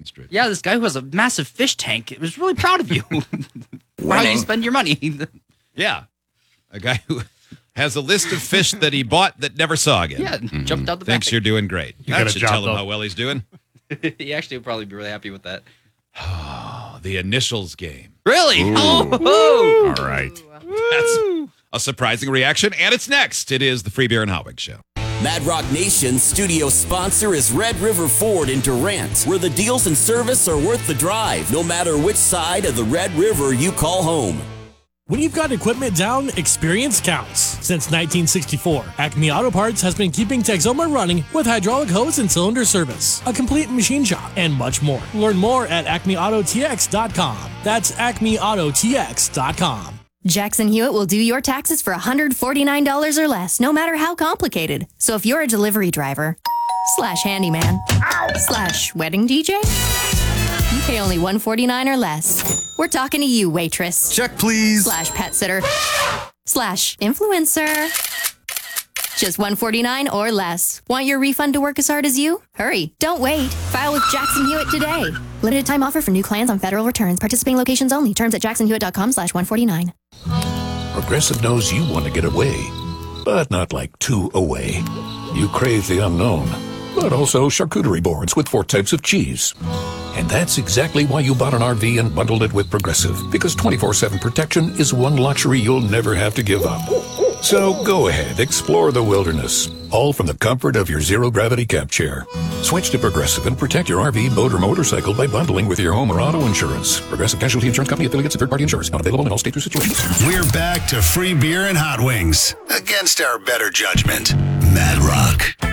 Street. Yeah, this guy who has a massive fish tank was really proud of you. How you spend your money. Yeah. A guy who has a list of fish that he bought that never saw again. Yeah, jumped out the back. Thinks you're doing great. You That got a should job, tell him though. how well he's doing. He actually would probably be really happy with that. Oh, the initials game. Really? Ooh. Oh, All right. That's a surprising reaction. And it's next. It is the Free Beer and Hot Wings Show. Mad Rock Nation's studio sponsor is Red River Ford in Durant, where the deals and service are worth the drive, no matter which side of the Red River you call home. When you've got equipment down, experience counts. Since 1964, Acme Auto Parts has been keeping Texoma running with hydraulic hose and cylinder service, a complete machine shop, and much more. Learn more at acmeautotx.com. That's acmeautotx.com. Jackson Hewitt will do your taxes for $149 or less, no matter how complicated. So if you're a delivery driver, /handyman, /wedding DJ, you pay only $149 or less. We're talking to you, waitress. Check, please. /pet sitter, /influencer. Just $149 or less. Want your refund to work as hard as you? Hurry, don't wait. File with Jackson Hewitt today. Limited time offer for new clients on federal returns. Participating locations only. Terms at jacksonhewitt.com/149. Progressive knows you want to get away, but not like too away. You crave the unknown, but also charcuterie boards with 4 types of cheese. And that's exactly why you bought an RV and bundled it with Progressive, because 24/7 protection is one luxury you'll never have to give up. So go ahead, explore the wilderness, all from the comfort of your zero-gravity camp chair. Switch to Progressive and protect your RV, boat, or motorcycle by bundling with your home or auto insurance. Progressive Casualty Insurance Company, affiliates, and third-party insurers. Not available in all states or situations. We're back to Free Beer and Hot Wings. Against our better judgment. Mad Rock.